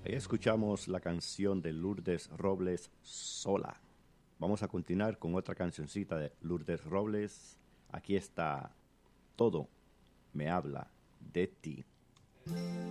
Ahí escuchamos la canción de Lourdes Robles, Sola. Vamos a continuar con otra cancioncita de Lourdes Robles. Aquí está Todo me habla de ti.